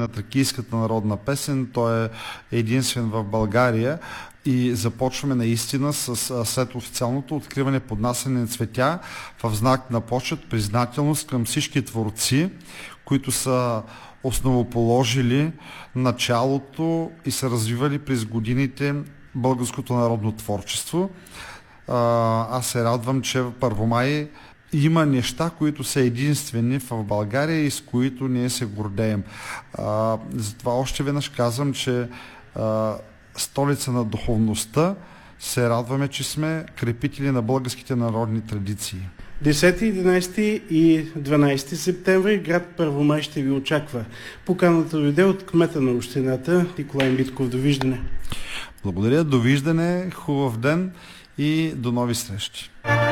на тракийската народна песен. Той е единствен в България и започваме наистина след официалното откриване поднасяне на цветя в знак на почет, признателност към всички творци, които са основоположили началото и са развивали през годините българското народно творчество. Аз се радвам, че в Първомай има неща, които са единствени в България и с които ние се гордеем. Затова още веднъж казвам, че столица на духовността, се радваме, че сме крепители на българските народни традиции. 10, 11 и 12 септември град Първомай ще ви очаква. Поканата дойде от кмета на общината Николай Митков. Довиждане! Благодаря, довиждане, хубав ден и до нови срещи!